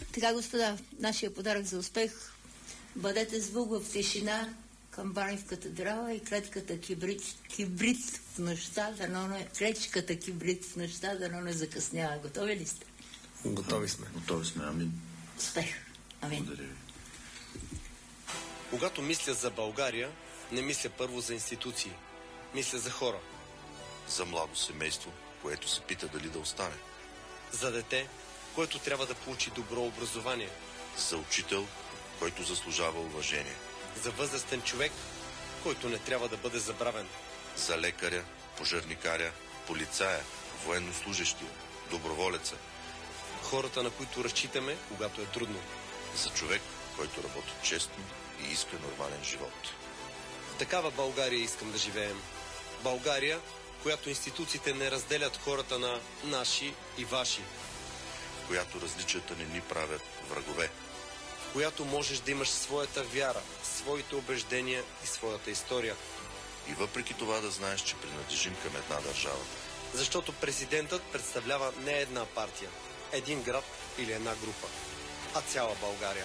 Така, господа, нашия подарък за успех. Бъдете звук в тишина, камбани в катедрала и клетката кибрид в нощта, клечката кибрид в нощта, дано не закъснява. Готови ли сте? Готови сме. Готови сме, амин. Успех. Амин. Благодаря ви. Когато мисля за България, не мисля първо за институции. Мисля за хора. За младо семейство, което се пита дали да остане. За дете, което трябва да получи добро образование. За учител, който заслужава уважение. За възрастен човек, който не трябва да бъде забравен. За лекаря, пожарникаря, полицая, военнослужещия, доброволеца. Хората, на които разчитаме, когато е трудно. За човек, който работи честно и иска нормален живот. В такава България искам да живеем. България, в която институциите не разделят хората на наши и ваши. В която различията не ни правят врагове. В която можеш да имаш своята вяра, своите убеждения и своята история. И въпреки това да знаеш, че принадлежим към една държава. Защото президентът представлява не една партия, един град или една група, а цяла България.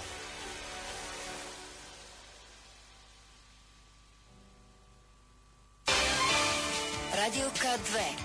Радио К2.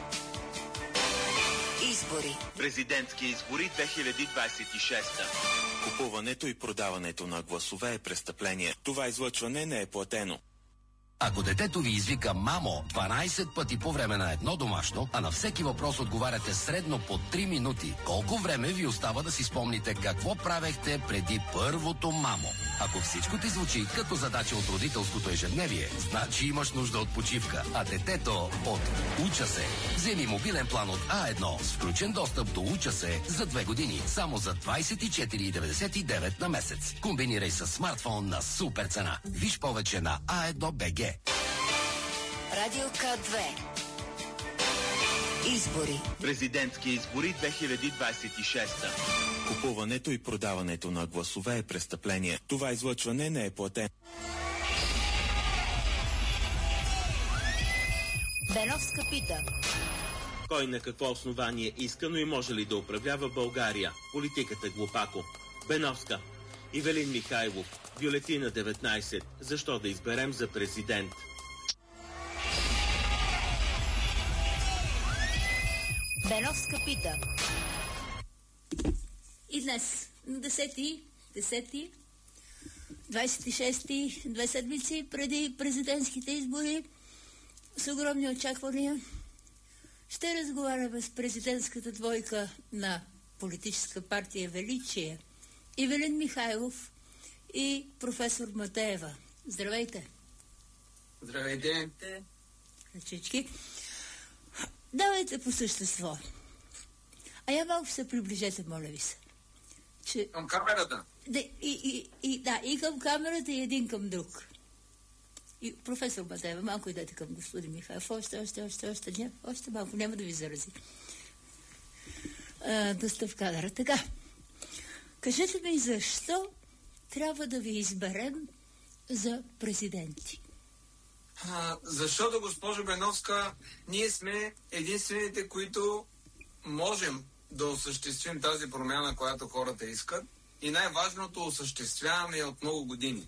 Избори. Президентски избори 2026. Купуването и продаването на гласове е престъпление. Това излъчване не е платено. Ако детето ви извика мамо 12 пъти по време на едно домашно, а на всеки въпрос отговаряте средно по 3 минути, колко време ви остава да си спомните какво правехте преди първото мамо? Ако всичко ти звучи като задача от родителското ежедневие, значи имаш нужда от почивка, а детето от Уча се. Вземи мобилен план от А1 с включен достъп до Уча се за 2 години, само за 24,99 на месец. Комбинирай с смартфон на супер цена. Виж повече на A1BG. Радио К2. Избори. Президентски избори 2026. Купуването и продаването на гласове е престъпление. Това излъчване не е платено. Беновска пита. Кой на какво основание иска, но и може ли да управлява България? Политиката глупако. Беновска. Ивелин Михайлов. Бюлетина 19. Защо да изберем за президент? Беновска пита. И днес, на 26-ти, 2 седмици преди президентските избори, с огромни очаквания, ще разговаряме с президентската двойка на политическа партия Величие, Ивелин Михайлов и професор Матеева. Здравейте! Здравейте! Ръчички. Давайте по същество. А я малко се приближете, моля ви се. Към камерата? И към камерата, и един към друг. И професор Матеева, малко идете към господин Михайлов. Още малко, няма да ви зарази. Да сте в кадъра. Така, кажете ми защо трябва да ви изберем за президенти? Защото, госпожо Беновска, ние сме единствените, които можем да осъществим тази промяна, която хората искат, и най-важното, осъществяваме от много години.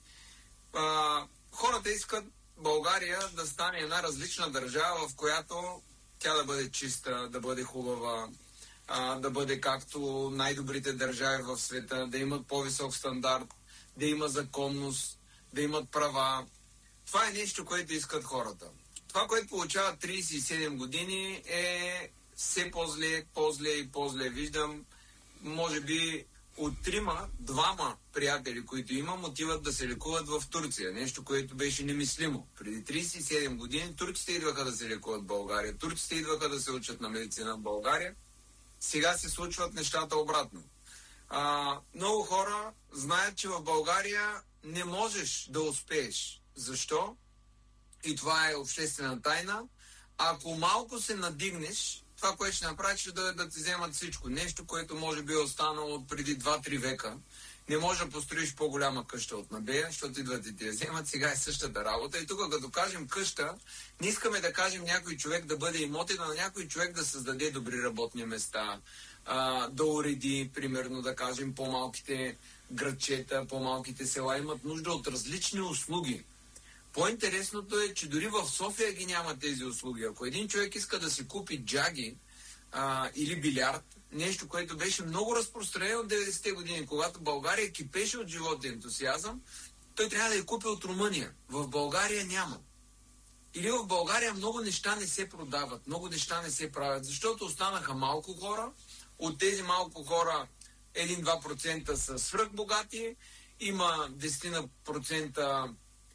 Хората искат България да стане една различна държава, в която тя да бъде чиста, да бъде хубава, да бъде както най-добрите държави в света, да имат по-висок стандарт, да има законност, да имат права. Това е нещо, което искат хората. Това, което получават 37 години е все по-зле и по-зле. Виждам, може би от 2 приятели, които имам, отиват да се лекуват в Турция. Нещо, което беше немислимо. Преди 37 години турците идваха да се лекуват в България. Турците идваха да се учат на медицина в България. Сега се случват нещата обратно. Много хора знаят, че в България не можеш да успееш. Защо? И това е обществена тайна. Ако малко се надигнеш, това, което ще направиш, ще да ти вземат всичко. Нещо, което може би е останало от преди 2-3 века. Не можеш да построиш по-голяма къща от Набея, защото идват и ти я вземат. Сега е същата работа. И тук, като кажем къща, не искаме да кажем някой човек да бъде имотен, а на някой човек да създаде добри работни места, да уреди, примерно да кажем, по-малките градчета, по-малките села имат нужда от различни услуги. По-интересното е, че дори в София ги няма тези услуги. Ако един човек иска да си купи джаги или билярд, нещо, което беше много разпространено от 90-те години, когато България кипеше от живота и ентусиазъм, той трябва да я купи от Румъния. В България няма. Или в България много неща не се продават, много неща не се правят, защото останаха малко хора. От тези малко хора 1-2% са свръхбогати, има 10%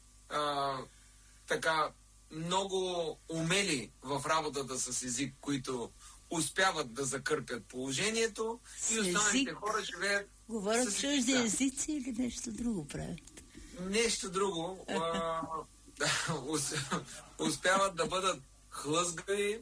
така много умели в работата с език, които успяват да закърпят положението и останалите хора живеят. Говорят чужди езици или нещо друго правят? Нещо друго. Успяват да бъдат хлъзгави,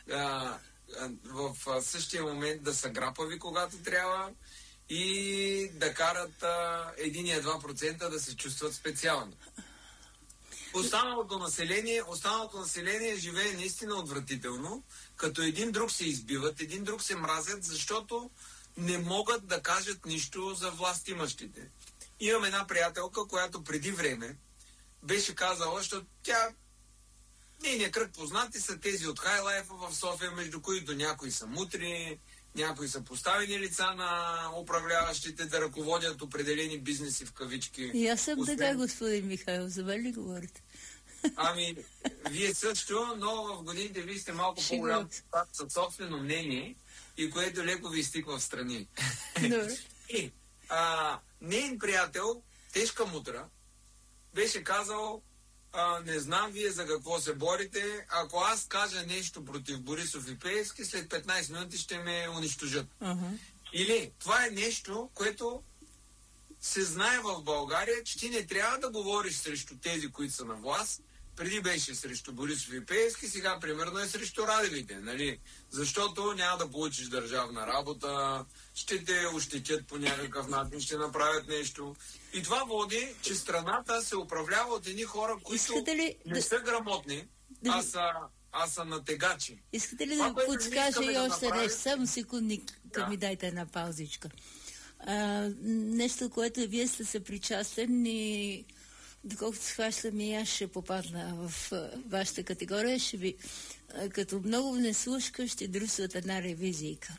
в същия момент да са грапави, когато трябва, и да карат 1-2% да се чувстват специални. Останалото население живее наистина отвратително, като един друг се избиват, един друг се мразят, защото не могат да кажат нищо за властимащите. Имам една приятелка, която преди време беше казала, защото тя, нейният кръг познати са тези от Хайлайфа в София, между които някои са мутри, някои са поставени лица на управляващите да ръководят определени бизнеси в кавички. И аз съм така, господин Михайлов, за мен ли говорите? Ами, вие също, но в годините вие сте малко по-голям със собствено мнение и което леко ви изтиква в страни. И нейн приятел, тежка мутра, беше казал, не знам вие за какво се борите, ако аз кажа нещо против Борисов и Пеевски, след 15 минути ще ме унищожат. Или това е нещо, което се знае в България, че ти не трябва да говориш срещу тези, които са на власт. Преди беше срещу Борисов и Пеевски, сега примерно е срещу Радевите, нали? Защото няма да получиш държавна работа, ще те ощетят по някакъв начин, ще направят нещо. И това води, че страната се управлява от едни хора, които не са грамотни, а са натегачи. Искате ли да подскажа и още нещо? Само секундника ми дайте една паузичка. Нещо, което вие сте съпричастен и доколкото схващам и аз ще попадна в вашата категория, ще ви, като много внеслушка, ще друсват една ревизийка.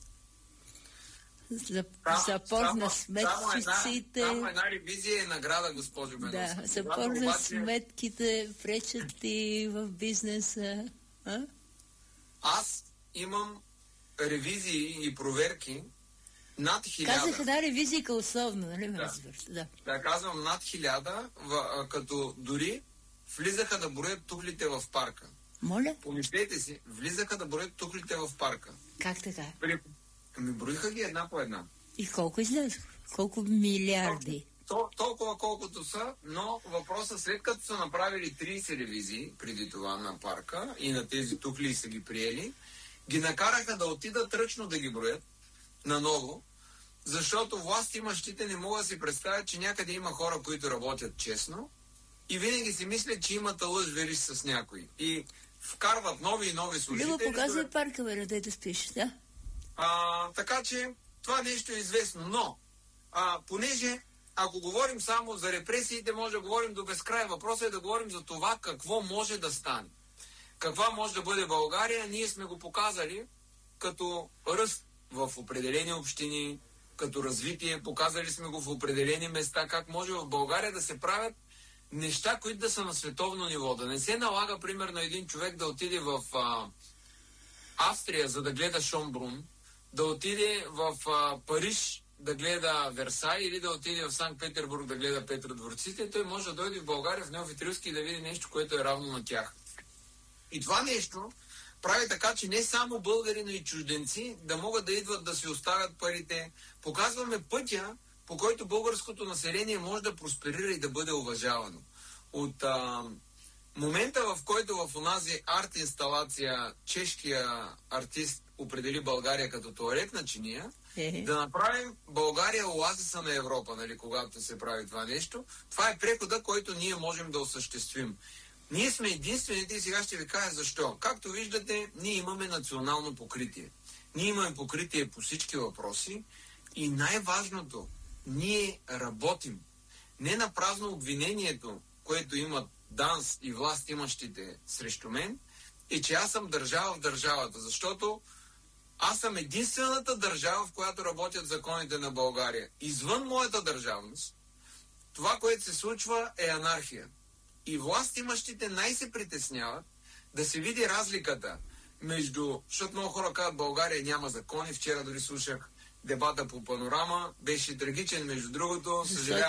Запор на сметчиците. Само една ревизия е награда, госпожо Беновска. Да, запор на сметките, пречат и в бизнеса. Аз имам ревизии и проверки над 1000. Казах една ревизийка условно, нали ме разбирате? Да, казвам над 1000, като дори влизаха да броят тухлите в парка. Моля? Помислете си, влизаха да броят тухлите в парка. Как така? Ами броиха ги една по една. И колко излязох? Колко милиарди? Толкова колкото са, но въпросът, след като са направили 30 ревизии преди това на парка и на тези тухли са ги приели, ги накараха да отидат ръчно да ги броят наново, защото властимащите не могат да си представят, че някъде има хора, които работят честно и винаги си мислят, че имат лъж вериш с някой. И вкарват нови и нови служители. Люба, показвай парка, бе, да спиш, да? Така че това нещо е известно, но понеже ако говорим само за репресиите, може да говорим до безкрай. Въпросът е да говорим за това какво може да стане. Каква може да бъде България, ние сме го показали като ръст в определени общини, като развитие, показали сме го в определени места, как може в България да се правят неща, които да са на световно ниво. Да не се налага, примерно, един човек да отиде в Австрия, за да гледа Шонбрун, да отиде в Париж да гледа Версай или да отиде в Санкт-Петербург да гледа Петродворците, той може да дойде в България в Неофитрилски и да види нещо, което е равно на тях. И това нещо прави така, че не само българи, но и чужденци да могат да идват да си оставят парите. Показваме пътя, по който българското население може да просперира и да бъде уважавано. От момента, в който в онази арт-инсталация чешкия артист определи България като туалет на чиния, да направим България оазиса на Европа, нали, когато се прави това нещо. Това е прехода, който ние можем да осъществим. Ние сме единствените и сега ще ви кажа защо. Както виждате, ние имаме национално покритие. Ние имаме покритие по всички въпроси и най-важното, ние работим. Не на празно обвинението, което имат ДАНС и власт имащите срещу мен, е, че аз съм държава в държавата, защото аз съм единствената държава, в която работят законите на България. Извън моята държавност, това, което се случва, е анархия. И власт имащите най-се притесняват да се види разликата между, защото много хора казват, България няма закони, вчера дори слушах дебата по Панорама, беше трагичен, между другото,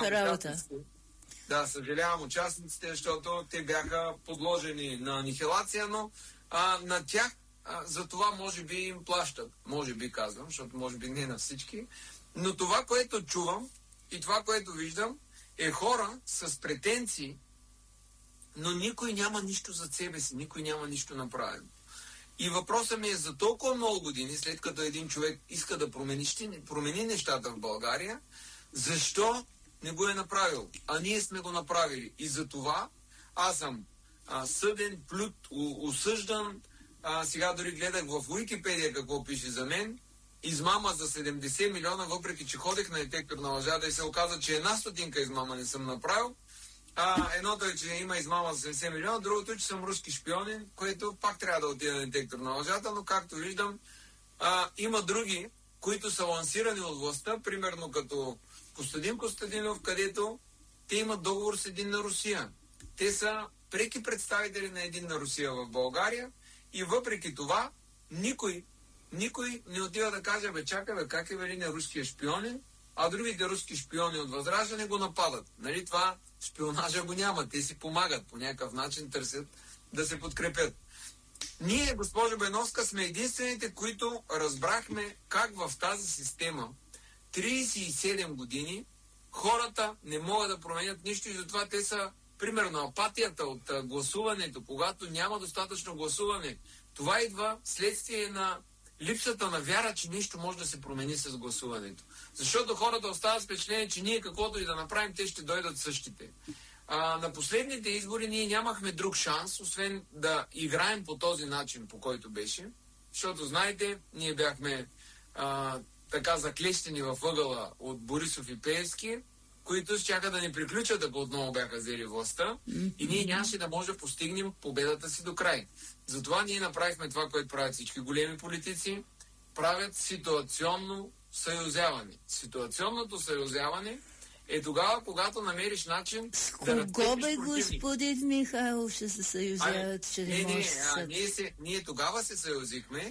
съжалявам участниците, защото те бяха подложени на анихилация, но на тях за това може би им плащат. Може би казвам, защото може би не на всички. Но това, което чувам и това, което виждам, е хора с претенции, но никой няма нищо за себе си, никой няма нищо направено. И въпросът ми е за толкова много години, след като един човек иска да промени нещата в България, защо не го е направил? А ние сме го направили. И за това аз съм съден, плют, осъждан. Сега дори гледах в Уикипедия какво пише за мен. Измама за 70 милиона, въпреки че ходех на детектор на лъжата и се оказа, че една стотинка измама не съм направил. Едното е, че има измама за 70 милиона, другото е, че съм руски шпионин, което пак трябва да отида на детектор на лъжата, но както виждам, има други, които са лансирани от властта, примерно като Костадин Костадинов, където те имат договор с Единна Русия. Те са преки представители на Единна Русия в България и въпреки това никой не отива да каже, чакай, как е Велине руския шпионин, а другите руски шпиони от Възраждане го нападат. Нали, това шпионажа го няма. Те си помагат по някакъв начин, търсят да се подкрепят. Ние, госпожо Беновска, сме единствените, които разбрахме как в тази система 37 години хората не могат да променят нищо и затова те са, примерно, апатията от гласуването, когато няма достатъчно гласуване. Това идва следствие на липсата на вяра, че нищо може да се промени с гласуването. Защото хората остават с впечатление, че ние каквото и да направим, те ще дойдат същите. На последните избори ние нямахме друг шанс, освен да играем по този начин, по който беше. Защото, знаете, ние бяхме така заклещени във ъгъла от Борисов и Пеевски, които щяха да ни приключат, ако отново бяха взели властта, и ние нямаше да може да постигнем победата си до край. Затова ние направихме това, което правят всички големи политици, правят ситуационно съюзяване. Ситуационното съюзяване е тогава, когато намериш начин да разтепиш противник. Господин Михайлов ще се съюзяват, че не може ние тогава се съюзихме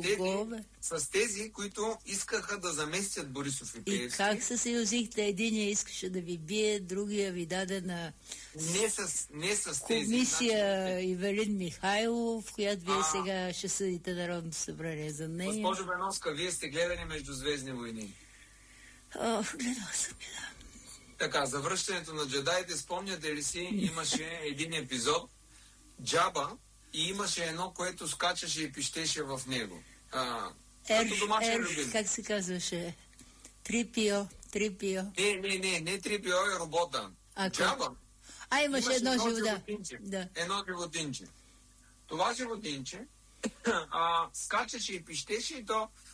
с тези, които искаха да заместят Борисов и Пеевски. И как се съюзихте? Единия искаше да ви бие, другия ви даде на не с комисия тези, Ивелин Михайлов, която вие сега ще съдите Народното събрание за нея. Госпожо Беновска, вие сте гледали Междузвездни войни? Гледала съм, да. Така, за връщането на джедаите, спомняте ли си, имаше един епизод, Джаба, и имаше едно, което скачаше и пищеше в него. Като домашен любим. Как се казваше? Трипио. Не Трипио е робота. Джаба. Имаше едно животинче. Да. Едно животинче. Това животинче скачаше и пищеше и то